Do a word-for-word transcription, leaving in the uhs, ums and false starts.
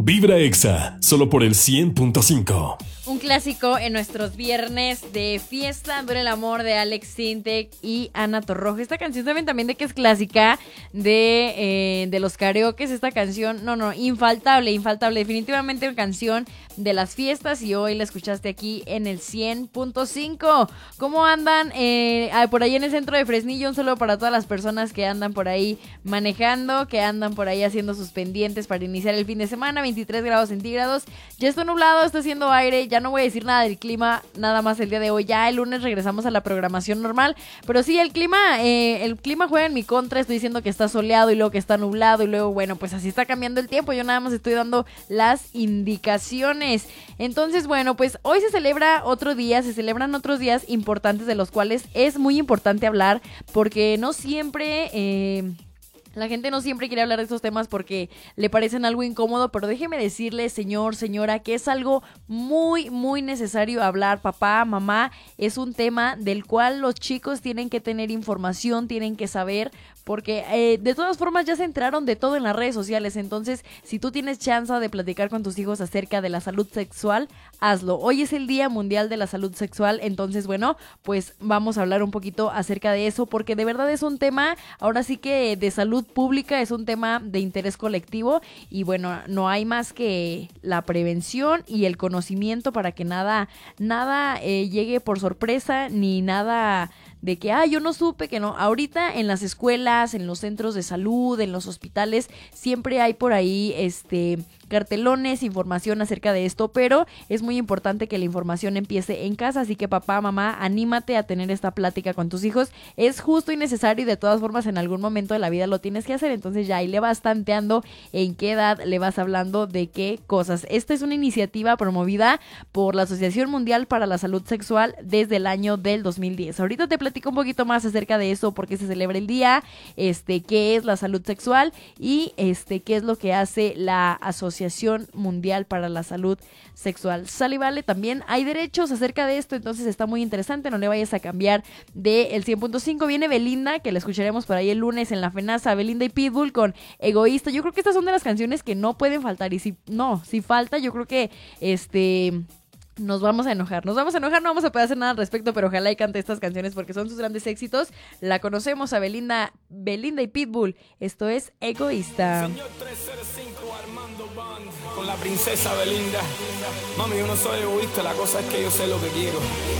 Vibra Exa, solo por el cien punto cinco. Un clásico en nuestros viernes de fiesta, Duele el amor de Alex Sintek y Ana Torroja. Esta canción saben también de que es clásica de, eh, de los karaokes. Esta canción, no, no, infaltable, infaltable. Definitivamente una canción de las fiestas y hoy la escuchaste aquí en el cien punto cinco. ¿Cómo andan eh, por ahí en el centro de Fresnillo? Un saludo para todas las personas que andan por ahí manejando, que andan por ahí haciendo sus pendientes para iniciar el fin de semana. veintitrés grados centígrados. Ya está nublado, está haciendo aire. Ya no voy a decir nada del clima, nada más el día de hoy. Ya el lunes regresamos a la programación normal. Pero sí, el clima, eh, el clima juega en mi contra. Estoy diciendo que está soleado y luego que está nublado. Y luego, bueno, pues así está cambiando el tiempo. Yo nada más estoy dando las indicaciones. Entonces, bueno, pues hoy se celebra otro día. Se celebran otros días importantes de los cuales es muy importante hablar. Porque no siempre... Eh, La gente no siempre quiere hablar de estos temas porque le parecen algo incómodo, pero déjeme decirle, señor, señora, que es algo muy, muy necesario hablar. Papá, mamá, es un tema del cual los chicos tienen que tener información, tienen que saber, porque eh, de todas formas ya se enteraron de todo en las redes sociales. Entonces, si tú tienes chance de platicar con tus hijos acerca de la salud sexual, hazlo. Hoy es el Día Mundial de la Salud Sexual, entonces, bueno, pues vamos a hablar un poquito acerca de eso, porque de verdad es un tema, ahora sí que de salud pública, es un tema de interés colectivo y bueno, no hay más que la prevención y el conocimiento para que nada, nada eh, llegue por sorpresa, ni nada de que, ah, yo no supe, que no. Ahorita en las escuelas, en los centros de salud, en los hospitales, siempre hay por ahí, este... cartelones, información acerca de esto, pero es muy importante que la información empiece en casa, así que papá, mamá, anímate a tener esta plática con tus hijos, es justo y necesario y de todas formas en algún momento de la vida lo tienes que hacer, entonces ya ahí le vas tanteando en qué edad le vas hablando de qué cosas. Esta es una iniciativa promovida por la Asociación Mundial para la Salud Sexual desde el año del dos mil diez. Ahorita te platico un poquito más acerca de eso, por qué se celebra el día, este, qué es la salud sexual y este, qué es lo que hace la asociación Asociación Mundial para la Salud Sexual. Sale y vale, también hay derechos acerca de esto, entonces está muy interesante, no le vayas a cambiar de el cien punto cinco. Viene Belinda, que la escucharemos por ahí el lunes en la FENASA, Belinda y Pitbull con Egoísta. Yo creo que estas son de las canciones que no pueden faltar y si no, si falta, yo creo que este... nos vamos a enojar, nos vamos a enojar, no vamos a poder hacer nada al respecto, pero ojalá y cante estas canciones porque son sus grandes éxitos. La conocemos a Belinda, Belinda y Pitbull. Esto es Egoísta. Señor trescientos cinco Armando Band con la princesa Belinda. Mami, yo no soy egoísta, la cosa es que yo sé lo que quiero.